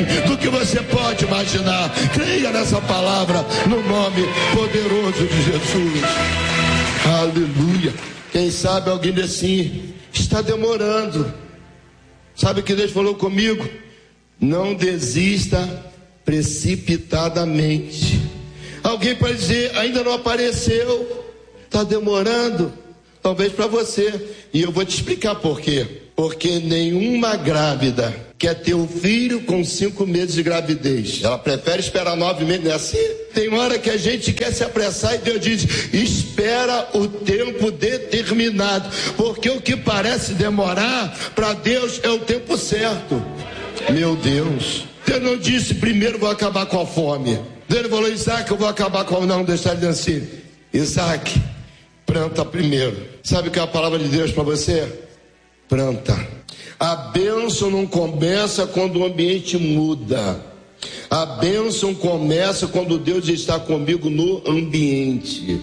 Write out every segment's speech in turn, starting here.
do que você pode imaginar. Creia nessa palavra no nome poderoso de Jesus. Aleluia. Quem sabe alguém diz assim: está demorando. Sabe o que Deus falou comigo? Não desista precipitadamente. Alguém pode dizer: ainda não apareceu, está demorando. Talvez para você. E eu vou te explicar por quê. Porque nenhuma grávida quer ter um filho com 5 meses de gravidez. Ela prefere esperar 9 meses, não é assim? Tem hora que a gente quer se apressar e Deus diz: espera o tempo determinado. Porque o que parece demorar, para Deus é o tempo certo. Meu Deus. Deus não disse: primeiro vou acabar com a fome. Deus falou: Isaac, eu vou acabar com a... Não, deixa ele assim: Isaac, planta primeiro. Sabe o que é a palavra de Deus para você? Planta. A bênção não começa quando o ambiente muda. A bênção começa quando Deus está comigo no ambiente.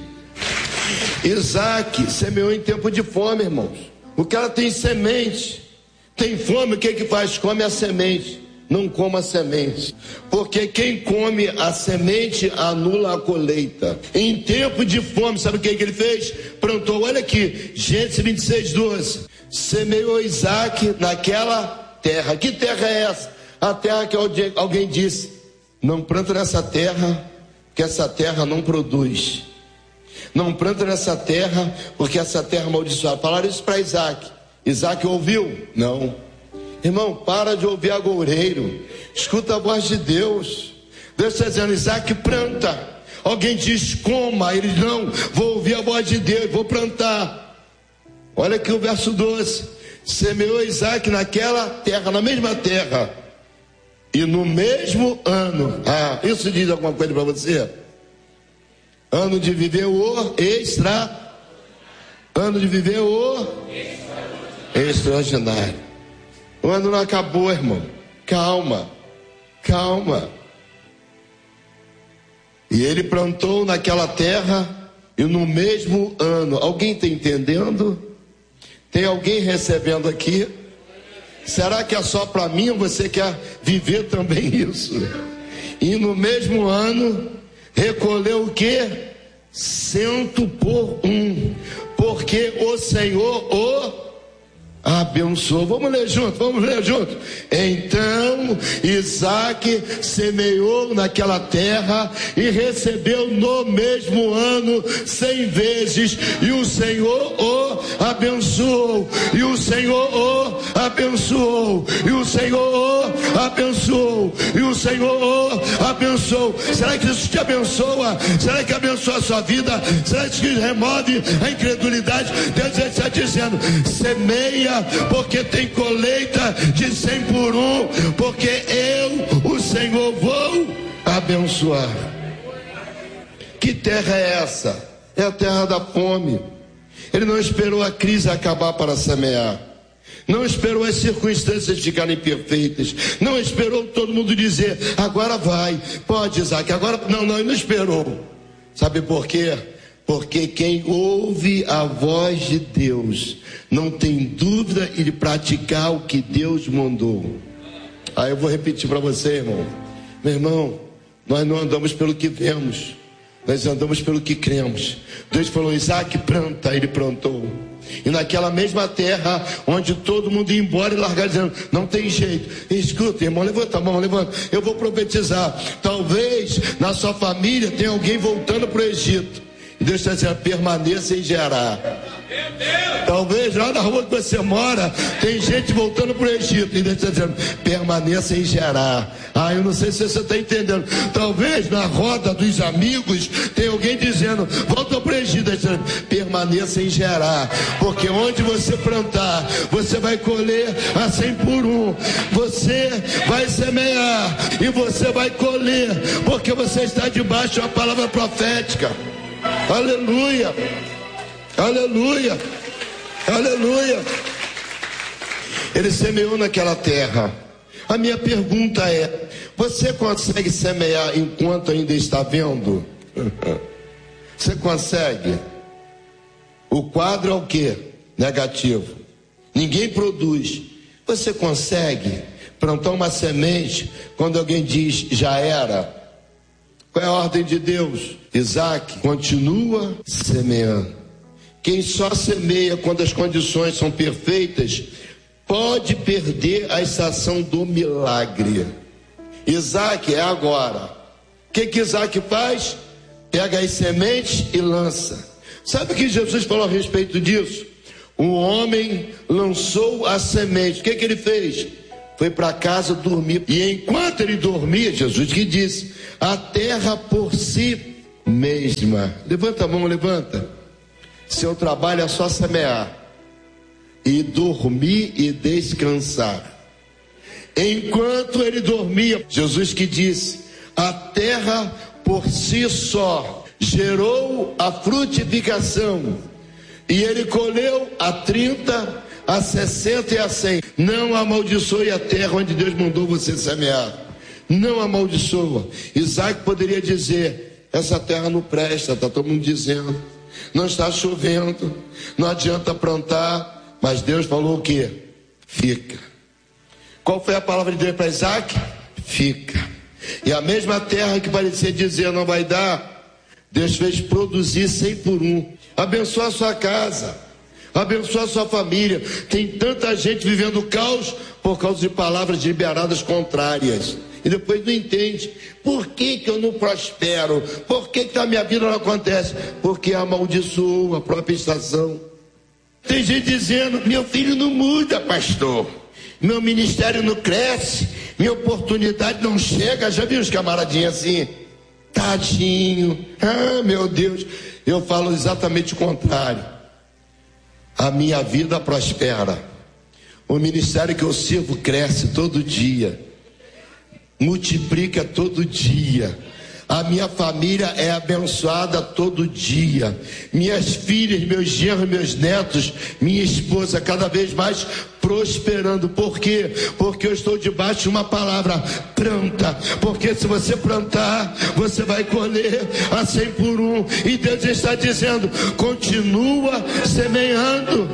Isaac semeou em tempo de fome, irmãos. O cara tem semente. Tem fome, o que que faz? Come a semente. Não coma a semente, porque quem come a semente anula a colheita. Em tempo de fome, sabe o que ele fez? Plantou, olha aqui, Gênesis 26:12. Semeou Isaac naquela terra. Que terra é essa? A terra que alguém disse: não planta nessa terra, porque essa terra não produz. Não planta nessa terra, porque essa terra é amaldiçoada. Falaram isso para Isaac. Isaac ouviu? Não. Irmão, para de ouvir agoureiro. Escuta a voz de Deus. Deus está dizendo: Isaac, planta. Alguém diz: coma. Ele: não, vou ouvir a voz de Deus, vou plantar. Olha aqui o verso 12. Semeou Isaac naquela terra, na mesma terra, e no mesmo ano. Isso diz alguma coisa para você? Ano de viver o ano de viver o extraordinário. O ano não acabou, irmão. Calma, calma. E ele plantou naquela terra, e no mesmo ano. Alguém está entendendo? Tem alguém recebendo aqui? Será que é só para mim ou você quer viver também isso? E no mesmo ano recolheu o quê? 100 por 1. Porque o Senhor o abençoou. Vamos ler junto. Então Isaac semeou naquela terra e recebeu no mesmo ano 100 vezes, e o Senhor o abençoou, e o Senhor o abençoou, e o Senhor o abençoou, e o Senhor o abençoou. Será que isso te abençoa? Será que abençoa a sua vida? Será que remove a incredulidade? Deus está dizendo: semeia, porque tem colheita de 100 por 1, porque eu, o Senhor, vou abençoar. Que terra é essa? É a terra da fome. Ele não esperou a crise acabar para semear. Não esperou as circunstâncias ficarem perfeitas. Não esperou todo mundo dizer: agora vai, pode, Isaac, agora. Não, ele não esperou. Sabe por quê? Porque quem ouve a voz de Deus não tem dúvida de praticar o que Deus mandou. Eu vou repetir para você, irmão. Meu irmão, nós não andamos pelo que vemos, nós andamos pelo que cremos. Deus falou: Isaac, planta. Ele plantou. E naquela mesma terra onde todo mundo ia embora e largar, dizendo: não tem jeito. Escuta, irmão, levanta a mão, levanta. Eu vou profetizar. Talvez na sua família tenha alguém voltando para o Egito. Deus está dizendo: permaneça em Gerar. Talvez lá na rua que você mora tem gente voltando para o Egito, e Deus está dizendo: permaneça em Gerar. Eu não sei se você está entendendo. Talvez na roda dos amigos tem alguém dizendo: volta para o Egito. Deus está dizendo: permaneça em Gerar, porque onde você plantar, você vai colher a 100 por 1. Você vai semear e você vai colher, porque você está debaixo de uma palavra profética. Aleluia, aleluia, aleluia. Ele semeou naquela terra. A minha pergunta é: você consegue semear enquanto ainda está vendo? Você consegue? O quadro é o quê? Negativo. Ninguém produz. Você consegue plantar uma semente, quando alguém diz já era. Qual é a ordem de Deus? Isaac continua semeando. Quem só semeia quando as condições são perfeitas, pode perder a estação do milagre. Isaac é agora. O que Isaac faz? Pega as sementes e lança. Sabe o que Jesus falou a respeito disso? O homem lançou a semente. O que ele fez? Foi para casa dormir. E enquanto ele dormia, Jesus que disse, a terra por si mesma. Levanta a mão, levanta. Seu trabalho é só semear e dormir e descansar. Enquanto ele dormia, Jesus que disse, a terra por si só gerou a frutificação, e ele colheu a 30, a 60 e a 100. Não amaldiçoe a terra onde Deus mandou você semear. Não amaldiçoa. Isaac poderia dizer, essa terra não presta, está todo mundo dizendo, não está chovendo, não adianta plantar. Mas Deus falou o quê? Fica. Qual foi a palavra de Deus para Isaac? Fica. E a mesma terra que parecia dizer não vai dar, Deus fez produzir 100 por 1. Abençoa a sua casa, abençoa a sua família. Tem tanta gente vivendo caos por causa de palavras liberadas contrárias. E depois não entende. Por que eu não prospero? Por que a minha vida não acontece? Porque amaldiçoou a própria estação. Tem gente dizendo, meu filho não muda, pastor. Meu ministério não cresce. Minha oportunidade não chega. Já viu os camaradinhos assim? Tadinho. Ah, meu Deus. Eu falo exatamente o contrário. A minha vida prospera. O ministério que eu sirvo cresce todo dia. Multiplica todo dia. A minha família é abençoada todo dia. Minhas filhas, meus genros, meus netos, minha esposa cada vez mais prosperando. Por quê? Porque eu estou debaixo de uma palavra, planta. Porque se você plantar, você vai colher a 100 por 1. E Deus está dizendo, continua semeando.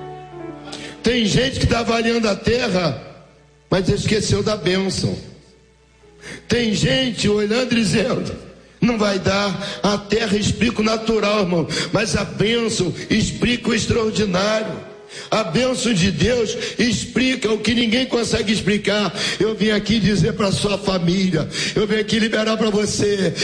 Tem gente que está avaliando a terra, mas esqueceu da bênção. Tem gente olhando e dizendo, não vai dar. A terra explica o natural, irmão, mas a bênção explica o extraordinário. A bênção de Deus explica o que ninguém consegue explicar. Eu vim aqui dizer para sua família, eu vim aqui liberar para você,